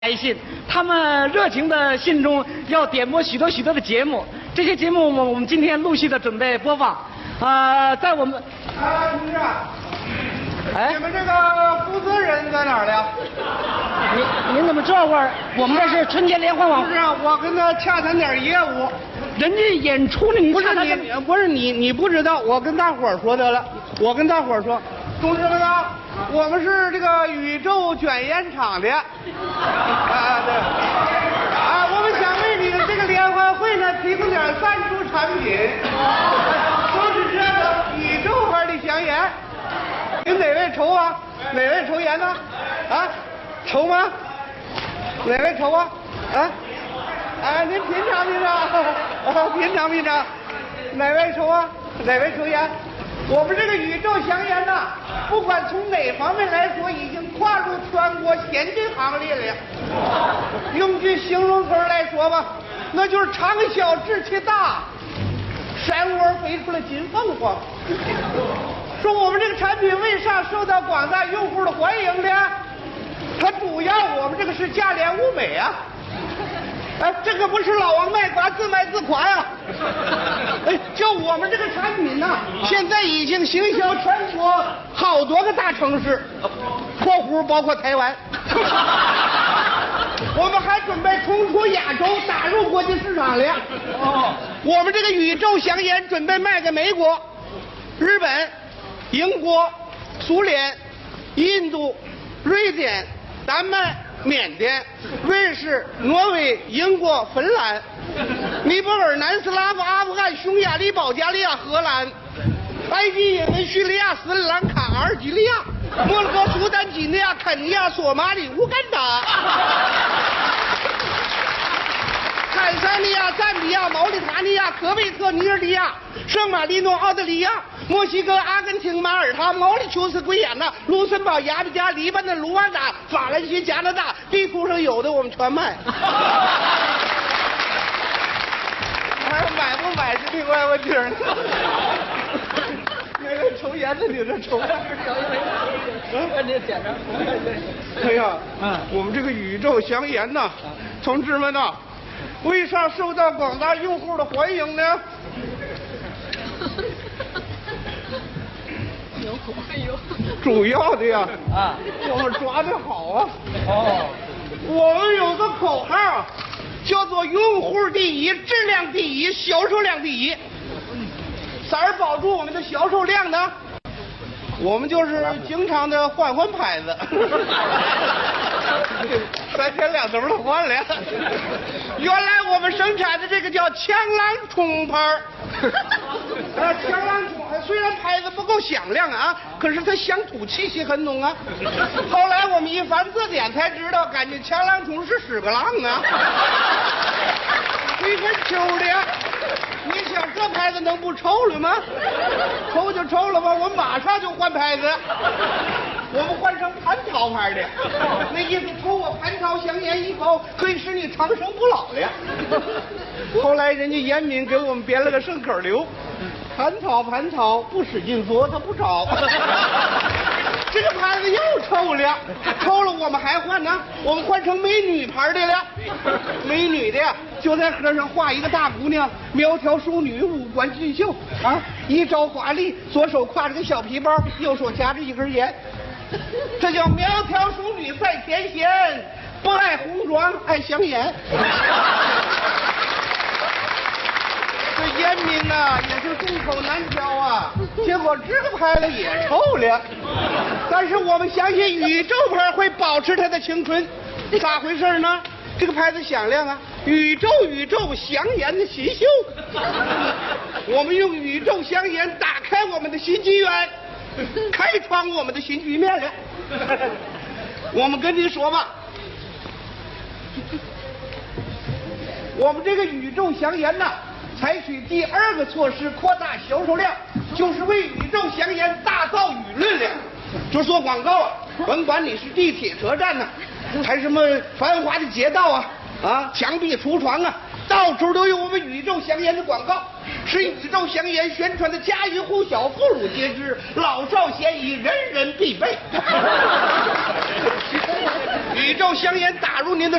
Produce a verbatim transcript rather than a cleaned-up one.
来信，他们热情的信中要点播许多许多的节目，这些节目我们我们今天陆续的准备播放。呃，在我们啊，同志，哎，你们这个负责人在哪儿了？ 您您怎么这会儿？我们这是春节联欢晚会。 不是，我跟他洽谈点业务。 人家演出呢，你不是你，不是你，你不知道，我跟大伙儿说得了，我跟大伙儿说，同志们啊，我们是这个宇宙卷烟厂的，啊对，啊，我们想为你的这个联欢会呢提供点赞助产品，都是这个宇宙牌的香烟，有哪位抽啊？哪位抽烟呢？啊，抽吗？哪位抽啊？啊？哎，您品尝品尝，啊，品尝品尝，哪位抽啊？哪位抽烟？我们这个宇宙香烟呐，不管从哪方面来说，已经跨入全国先进行列了。用句形容词来说吧，那就是长小志气大，山窝飞出了金凤凰。说我们这个产品为啥受到广大用户的欢迎呢？它主要我们这个是价廉物美啊。哎，这可不是老王卖瓜自卖自夸呀！哎，就我们这个产品呢，现在已经行销全国好多个大城市，括弧包括台湾。我们还准备冲出亚洲，打入国际市场了。哦，我们这个宇宙香烟准备卖给美国、日本、英国、苏联、印度、瑞典、丹麦、缅甸、瑞士、挪威、英国、芬兰、尼泊尔、南斯拉夫、阿富汗、匈牙利、保加利亚、荷兰、埃及、也门、叙利亚、斯里兰卡、阿尔及利亚、摩洛哥、苏丹、几内亚、肯尼亚、索马里、乌干达、坦桑尼亚、赞比亚、毛里塔尼亚、科威特、尼日利亚、圣马力诺、澳大利亚、墨西哥、阿根廷、马耳他、毛里求斯、圭亚那、卢森堡、牙买加、黎巴嫩、卢旺达、法兰西、加拿大，地图上有的我们全卖。还买不买是另外问题呢。那个抽烟的，你这抽烟。嗯，你点着。哎呀，嗯，我们这个宇宙香烟呐，同志们呐，为啥受到广大用户的欢迎呢？主要的呀，啊，我们抓的好啊。哦，我们有个口号，叫做用户第一，质量第一，销售量第一。咋儿保住我们的销售量呢？我们就是经常的换换牌子，三天两头的换了。原来我们生产的这个叫强郎冲牌儿，啊，强郎冲虽然牌子不够响亮啊，可是它乡土气息很浓啊。后来我们一翻字典才知道，感觉强郎冲是屎个浪啊，一根秋的。你想这牌子能不臭了吗？臭就臭了吧，我马上就换牌子。我们换成蟠桃牌的，那意思抽我蟠桃香烟一口，可以使你长生不老了。后来人家严敏给我们编了个顺口溜：蟠桃蟠桃，不使劲做它不着。这个牌子又臭了，臭了我们还换呢，我们换成美女牌的了。美女的呀，就在盒上画一个大姑娘，苗条淑女，五官俊秀啊，衣着华丽，左手挎着个小皮包，右手夹着一根烟。这叫苗条淑女在天仙，不爱红妆爱香烟。这烟民呐也是众口难调啊，结果这个牌子也臭了。但是我们相信宇宙牌会保持它的青春，咋回事呢？这个牌子响亮啊，宇宙宇宙香烟的新秀。我们用宇宙香烟打开我们的新纪元，开创我们的新局面了。我们跟你说吧，我们这个宇宙香烟呐，采取第二个措施扩大销售量，就是为宇宙香烟打造舆论了。就做广告啊，甭管你是地铁车站呐、啊，还是什么繁华的街道啊，啊，墙壁橱窗啊，到处都有我们宇宙香烟的广告，使宇宙香烟宣传的家喻户晓、妇孺皆知、老少咸宜、人人必备。 宇宙香烟打入您的